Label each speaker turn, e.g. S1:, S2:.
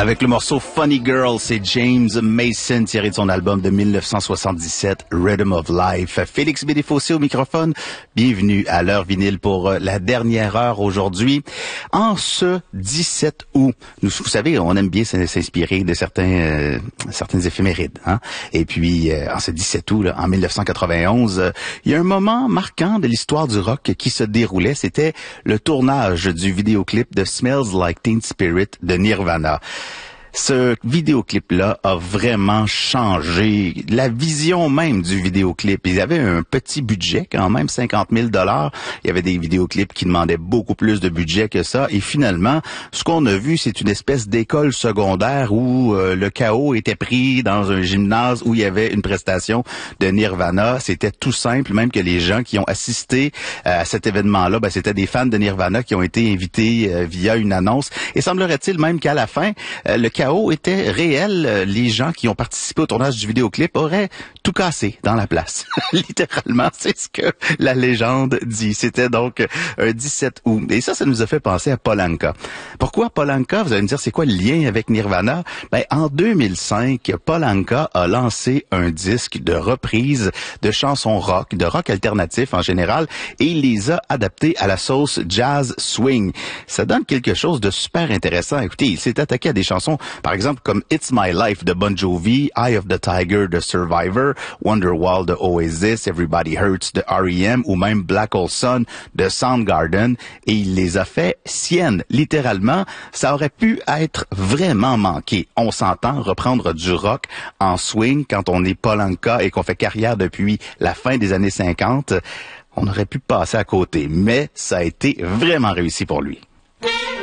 S1: Avec le morceau Funny Girl, c'est James Mason tiré de son album de 1977, Rhythm of Life. Félix Bédéfossé au microphone. Bienvenue à l'heure vinyle pour la dernière heure aujourd'hui. En ce 17 août, vous savez, on aime bien s'inspirer de certains éphémérides. Hein? Et puis, en ce 17 août, là, en 1991, il y a un moment marquant de l'histoire du rock qui se déroulait. C'était le tournage du vidéoclip de Smells Like Teen Spirit de Nirvana. Ce vidéoclip-là a vraiment changé la vision même du vidéoclip. Ils avaient un petit budget quand même, 50 000 $. Il y avait des vidéoclips qui demandaient beaucoup plus de budget que ça. Et finalement, ce qu'on a vu, c'est une espèce d'école secondaire où le chaos était pris dans un gymnase où il y avait une prestation de Nirvana. C'était tout simple, même que les gens qui ont assisté à cet événement-là, c'était des fans de Nirvana qui ont été invités via une annonce. Et semblerait-il même qu'à la fin, le chaos était réel. Les gens qui ont participé au tournage du vidéoclip auraient tout cassé dans la place. Littéralement, c'est ce que la légende dit. C'était donc un 17 août. Et ça nous a fait penser à Paul Anka. Pourquoi Paul Anka? Vous allez me dire, c'est quoi le lien avec Nirvana? En 2005, Paul Anka a lancé un disque de reprise de chansons rock, de rock alternatif en général, et il les a adaptés à la sauce jazz swing. Ça donne quelque chose de super intéressant. Écoutez, il s'est attaqué à des chansons par exemple, comme It's My Life de Bon Jovi, Eye of the Tiger de Survivor, Wonderwall de Oasis, Everybody Hurts de R.E.M. ou même Black Hole Sun de Soundgarden. Et il les a fait siennes, littéralement. Ça aurait pu être vraiment manqué. On s'entend reprendre du rock en swing quand on est Paul Anka et qu'on fait carrière depuis la fin des années 50. On aurait pu passer à côté, mais ça a été vraiment réussi pour lui.